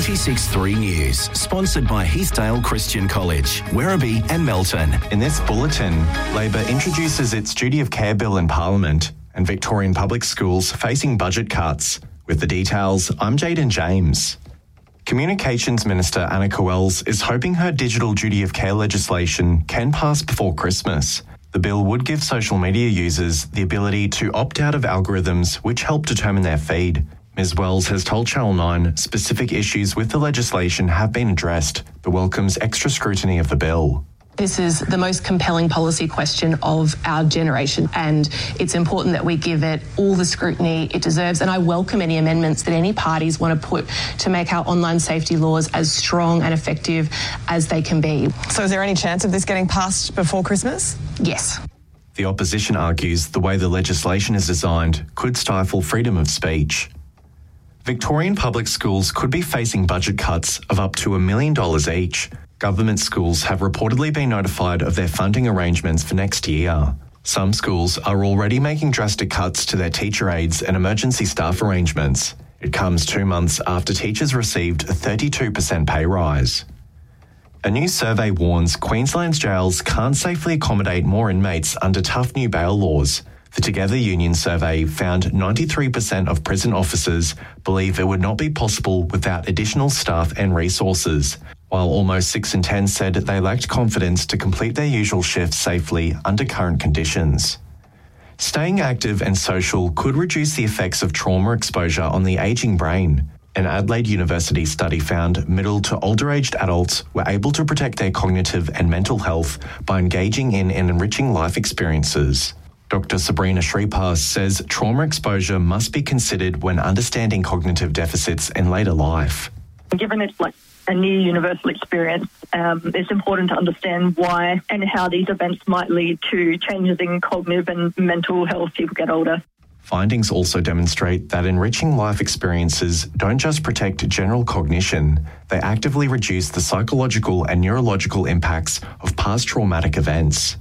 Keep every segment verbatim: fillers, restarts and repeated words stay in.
ninety-six point three News, sponsored by Heathdale Christian College, Werribee and Melton. In this bulletin, Labor introduces its duty of care bill in Parliament and Victorian public schools facing budget cuts. With the details, I'm Jaden James. Communications Minister Anna Coells is hoping her digital duty of care legislation can pass before Christmas. The bill would give social media users the ability to opt out of algorithms which help determine their feed. Miz Wells has told Channel nine specific issues with the legislation have been addressed, but welcomes extra scrutiny of the bill. This is the most compelling policy question of our generation, and it's important that we give it all the scrutiny it deserves. And I welcome any amendments that any parties want to put to make our online safety laws as strong and effective as they can be. So is there any chance of this getting passed before Christmas? Yes. The opposition argues the way the legislation is designed could stifle freedom of speech. Victorian public schools could be facing budget cuts of up to a million dollars each. Government schools have reportedly been notified of their funding arrangements for next year. Some schools are already making drastic cuts to their teacher aides and emergency staff arrangements. It comes two months after teachers received a thirty-two percent pay rise. A new survey warns Queensland's jails can't safely accommodate more inmates under tough new bail laws. The Together Union survey found ninety-three percent of prison officers believe it would not be possible without additional staff and resources, while almost six in ten said they lacked confidence to complete their usual shifts safely under current conditions. Staying active and social could reduce the effects of trauma exposure on the ageing brain. An Adelaide University study found middle to older-aged adults were able to protect their cognitive and mental health by engaging in and enriching life experiences. Doctor Sabrina Shripar says trauma exposure must be considered when understanding cognitive deficits in later life. Given it's like a new universal experience, um, it's important to understand why and how these events might lead to changes in cognitive and mental health as people get older. Findings also demonstrate that enriching life experiences don't just protect general cognition, they actively reduce the psychological and neurological impacts of past traumatic events.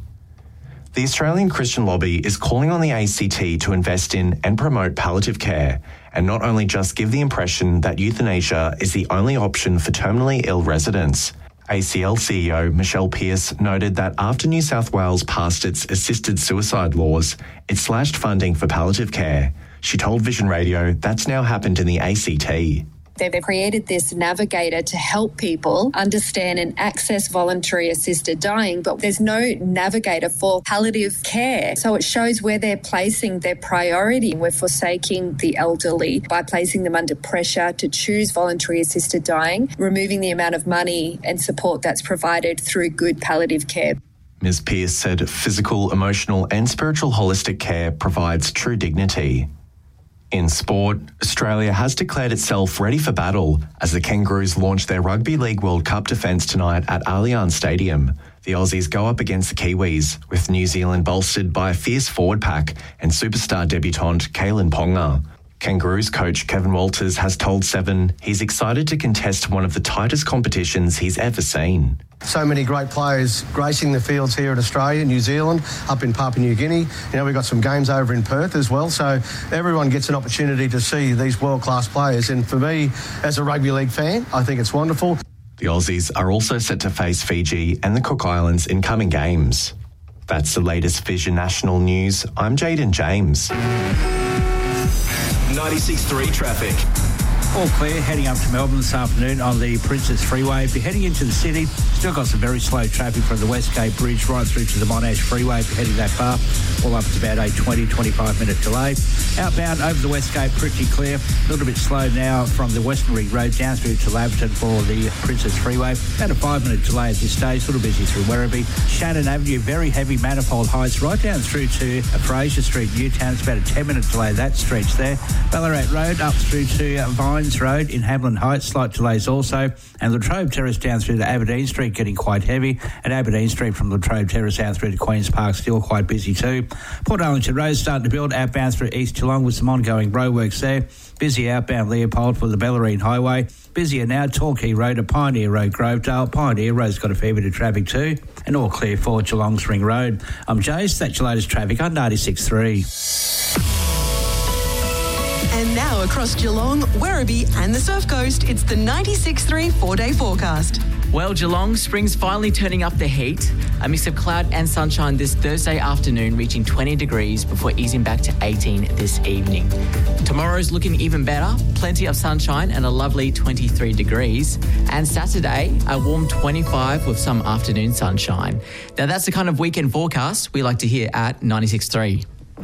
The Australian Christian Lobby is calling on the A C T to invest in and promote palliative care, and not only just give the impression that euthanasia is the only option for terminally ill residents. A C L C E O Michelle Pearce noted that after New South Wales passed its assisted suicide laws, it slashed funding for palliative care. She told Vision Radio that's now happened in the A C T. They've created this navigator to help people understand and access voluntary assisted dying, but there's no navigator for palliative care. So it shows where they're placing their priority. We're forsaking the elderly by placing them under pressure to choose voluntary assisted dying, removing the amount of money and support that's provided through good palliative care. Miz Pearce said physical, emotional and spiritual holistic care provides true dignity. In sport, Australia has declared itself ready for battle as the Kangaroos launch their Rugby League World Cup defence tonight at Allianz Stadium. The Aussies go up against the Kiwis, with New Zealand bolstered by a fierce forward pack and superstar debutant Kalyn Ponga. Kangaroos coach Kevin Walters has told Seven he's excited to contest one of the tightest competitions he's ever seen. So many great players gracing the fields here in Australia, New Zealand, up in Papua New Guinea. You know, we've got some games over in Perth as well, so everyone gets an opportunity to see these world-class players. And for me, as a rugby league fan, I think it's wonderful. The Aussies are also set to face Fiji and the Cook Islands in coming games. That's the latest Vision National News. I'm Jaden James. ninety-six point three traffic. All clear heading up to Melbourne this afternoon on the Princess Freeway. If you're heading into the city, still got some very slow traffic from the Westgate Bridge right through to the Monash Freeway if you're heading that far. All up to about a twenty, twenty-five minute delay. Outbound over the Westgate, pretty clear. A little bit slow now from the Western Ring Road down through to Laverton for the Princess Freeway. About a five minute delay at this stage. A little busy through Werribee. Shannon Avenue, very heavy Manifold Heights right down through to Fraser Street, Newtown. It's about a ten minute delay that stretch there. Ballarat Road up through to Vines Road in Hamlin Heights, slight delays also, and Latrobe Terrace down through to Aberdeen Street getting quite heavy, and Aberdeen Street from Latrobe Terrace out through to Queen's Park still quite busy too. Port Arlington Road starting to build outbound through East Geelong with some ongoing roadworks there. Busy outbound Leopold for the Bellarine Highway. Busier now Torquay Road to Pioneer Road, Grovedale. Pioneer Road's got a fair bit of traffic too, and all clear for Geelong's Ring Road. I'm Jace, that's your latest traffic on ninety-six point three. And now across Geelong, Werribee and the Surf Coast, it's the ninety-six point three four-day forecast. Well, Geelong, spring's finally turning up the heat. A mix of cloud and sunshine this Thursday afternoon, reaching twenty degrees before easing back to eighteen this evening. Tomorrow's looking even better. Plenty of sunshine and a lovely twenty-three degrees. And Saturday, a warm twenty-five with some afternoon sunshine. Now, that's the kind of weekend forecast we like to hear at ninety-six point three.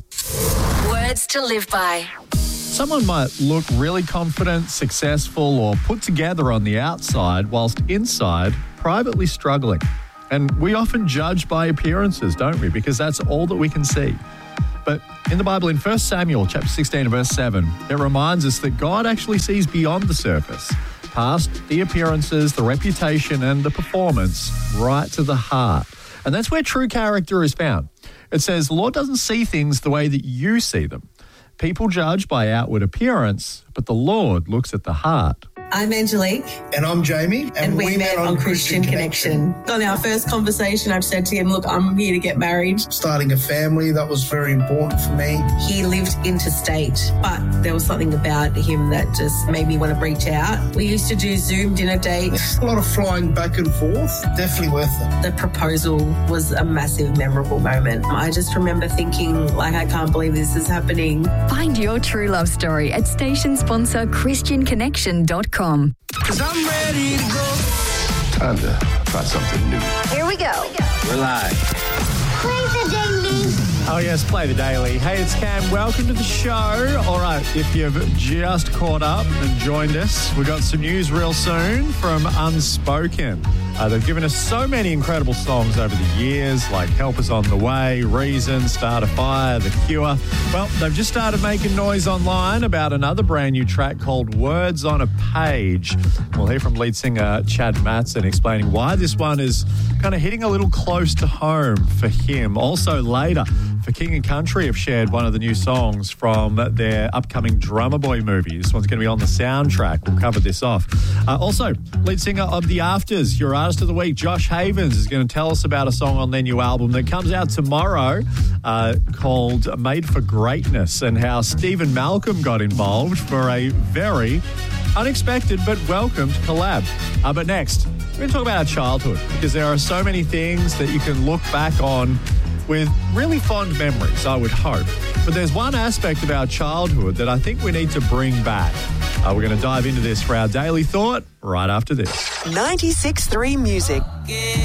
Words to live by. Someone might look really confident, successful, or put together on the outside, whilst inside, privately struggling. And we often judge by appearances, don't we? Because that's all that we can see. But in the Bible, in First Samuel chapter sixteen, verse seven, it reminds us that God actually sees beyond the surface, past the appearances, the reputation, and the performance, right to the heart. And that's where true character is found. It says, the Lord doesn't see things the way that you see them. People judge by outward appearance, but the Lord looks at the heart. I'm Angelique. And I'm Jamie. And, and we, we met on, on Christian, Christian Connection. Connection. On our first conversation, I've said to him, look, I'm here to get married. Starting a family, that was very important for me. He lived interstate, but there was something about him that just made me want to reach out. We used to do Zoom dinner dates. A lot of flying back and forth. Definitely worth it. The proposal was a massive, memorable moment. I just remember thinking, like, I can't believe this is happening. Find your true love story at station sponsor christian connection dot com. Cause I'm ready to go. Time to try something new. Here we go. We're live. Play the daily. Oh, yes, play the daily. Hey, it's Cam. Welcome to the show. All right, if you've just caught up and joined us, we've got some news real soon from Unspoken. Uh, they've given us so many incredible songs over the years, like Help Us on the Way, Reason, Start a Fire, The Cure. Well, they've just started making noise online about another brand new track called Words on a Page. We'll hear from lead singer Chad Matson explaining why this one is kind of hitting a little close to home for him. Also later, For King and Country have shared one of the new songs from their upcoming Drummer Boy movie. This one's going to be on the soundtrack. We'll cover this off. Uh, also, lead singer of The Afters, your artist of the week, Josh Havens, is going to tell us about a song on their new album that comes out tomorrow uh, called Made for Greatness, and how Stephen Malcolm got involved for a very unexpected but welcomed collab. Uh, but next, we're going to talk about our childhood, because there are so many things that you can look back on with really fond memories, I would hope. But there's one aspect of our childhood that I think we need to bring back. Uh, we're going to dive into this for our Daily Thought right after this. ninety-six point three Music. Yeah.